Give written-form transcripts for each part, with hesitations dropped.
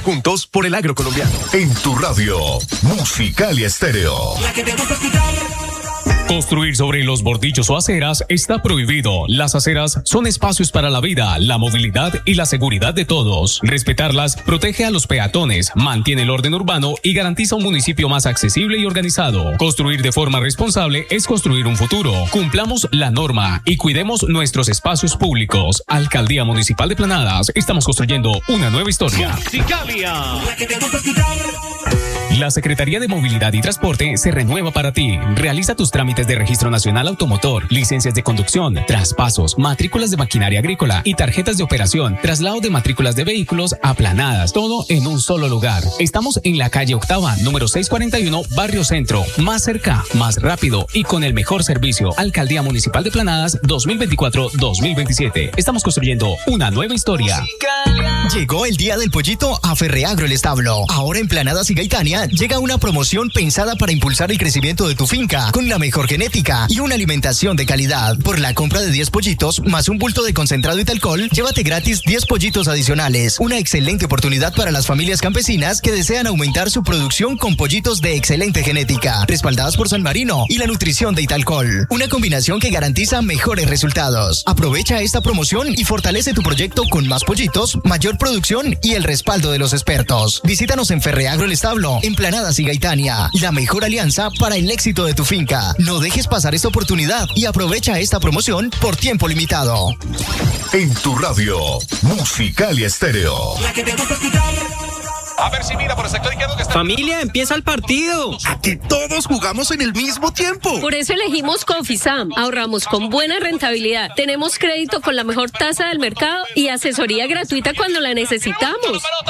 juntos por el agro colombiano. En tu radio, Musicalia Estéreo. La que te gusta escuchar. Construir sobre los bordillos o aceras está prohibido. Las aceras son espacios para la vida, la movilidad y la seguridad de todos. Respetarlas protege a los peatones, mantiene el orden urbano y garantiza un municipio más accesible y organizado. Construir de forma responsable es construir un futuro. Cumplamos la norma y cuidemos nuestros espacios públicos. Alcaldía Municipal de Planadas, estamos construyendo una nueva historia. Musicalia. La que te gusta escuchar. La Secretaría de Movilidad y Transporte se renueva para ti. Realiza tus trámites de registro nacional automotor, licencias de conducción, traspasos, matrículas de maquinaria agrícola y tarjetas de operación, traslado de matrículas de vehículos a Planadas, todo en un solo lugar. Estamos en la calle Octava, número 641, Barrio Centro. Más cerca, más rápido y con el mejor servicio. Alcaldía Municipal de Planadas 2024-2027. Estamos construyendo una nueva historia. Llegó el día del pollito a Ferreagro El Establo. Ahora en Planadas y Gaitania llega una promoción pensada para impulsar el crecimiento de tu finca con la mejor genética y una alimentación de calidad. Por la compra de 10 pollitos más un bulto de concentrado Italcol, llévate gratis 10 pollitos adicionales. Una excelente oportunidad para las familias campesinas que desean aumentar su producción con pollitos de excelente genética, respaldadas por San Marino y la nutrición de Italcol. Una combinación que garantiza mejores resultados. Aprovecha esta promoción y fortalece tu proyecto con más pollitos, mayor producción y el respaldo de los expertos. Visítanos en Ferreagro El Establo, en Planadas y Gaitania. La mejor alianza para el éxito de tu finca. No dejes pasar esta oportunidad y aprovecha esta promoción por tiempo limitado. En tu radio, Musicalia Estéreo. La que te gusta escuchar. A ver si mira por el sector izquierdo que está. Familia, empieza el partido. A que todos jugamos en el mismo tiempo. Por eso elegimos Confisam. Ahorramos con buena rentabilidad. Tenemos crédito con la mejor tasa del mercado y asesoría gratuita cuando la necesitamos.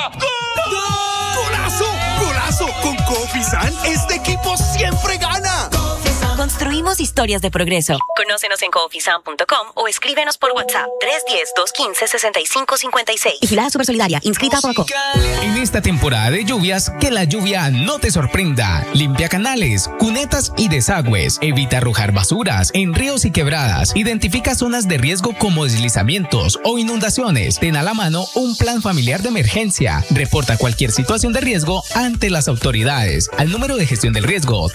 ¡Golazo! ¡Golazo! Con Confisam, este equipo siempre gana. Construimos historias de progreso. Conócenos en confisam.com o escríbenos por WhatsApp 310-215-6556. Vigilada Supersolidaria, inscrita a Coaco. En esta temporada de lluvias, que la lluvia no te sorprenda. Limpia canales, cunetas y desagües. Evita arrojar basuras en ríos y quebradas. Identifica zonas de riesgo como deslizamientos o inundaciones. Ten a la mano un plan familiar de emergencia. Reporta cualquier situación de riesgo ante las autoridades. Al número de gestión del riesgo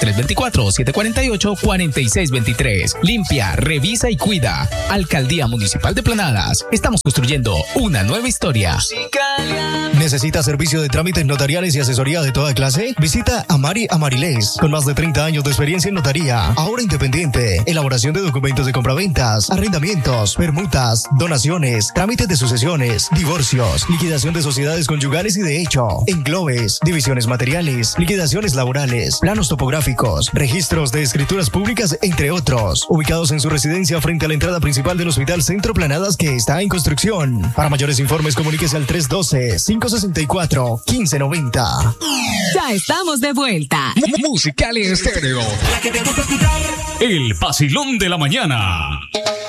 324-748-4623. Limpia, revisa y cuida. Alcaldía Municipal de Planadas. Estamos construyendo una nueva historia. ¿Necesita servicio de trámites notariales y asesoría de toda clase? Visita a Mari Amariles, con más de 30 años de experiencia en notaría, ahora independiente, elaboración de documentos de compraventas, arrendamientos, permutas, donaciones, trámites de sucesiones, divorcios, liquidación de sociedades conyugales y de hecho, englobes, divisiones materiales, liquidaciones laborales, planos topográficos, registros de escrituras públicas, entre otros, ubicados en su residencia frente a la entrada principal del Hospital Centro Planadas, que está en construcción. Para mayores informes, comuníquese al 312-564-1590. Ya estamos de vuelta. Musicalia Estéreo. La que te gusta escuchar. El vacilón de la mañana.